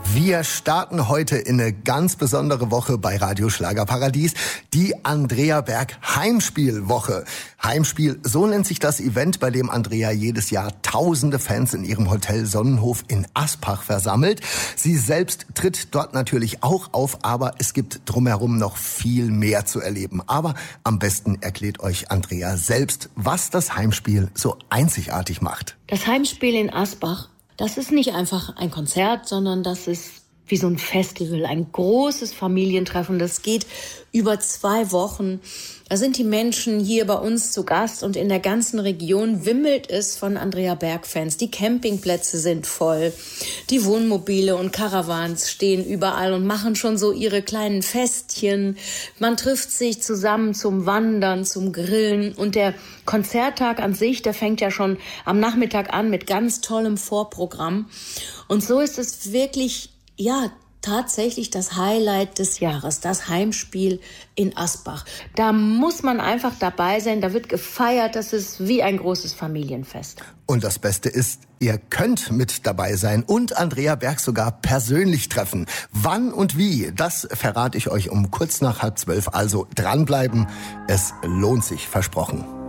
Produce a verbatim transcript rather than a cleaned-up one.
Wir starten heute in eine ganz besondere Woche bei Radio Schlagerparadies, die Andrea Berg Heimspielwoche. Heimspiel, so nennt sich das Event, bei dem Andrea jedes Jahr tausende Fans in ihrem Hotel Sonnenhof in Aspach versammelt. Sie selbst tritt dort natürlich auch auf, aber es gibt drumherum noch viel mehr zu erleben. Aber am besten erklärt euch Andrea selbst, was das Heimspiel so einzigartig macht. Das Heimspiel in Aspach, das ist nicht einfach ein Konzert, sondern das ist wie so ein Festival, ein großes Familientreffen. Das geht über zwei Wochen. Da sind die Menschen hier bei uns zu Gast und in der ganzen Region wimmelt es von Andrea Berg-Fans. Die Campingplätze sind voll, die Wohnmobile und Caravans stehen überall und machen schon so ihre kleinen Festchen. Man trifft sich zusammen zum Wandern, zum Grillen und der Konzerttag an sich, der fängt ja schon am Nachmittag an mit ganz tollem Vorprogramm. Und so ist es wirklich, ja, tatsächlich das Highlight des Jahres, das Heimspiel in Aspach. Da muss man einfach dabei sein, da wird gefeiert, das ist wie ein großes Familienfest. Und das Beste ist, ihr könnt mit dabei sein und Andrea Berg sogar persönlich treffen. Wann und wie, das verrate ich euch um kurz nach halb zwölf, also dranbleiben, es lohnt sich, versprochen.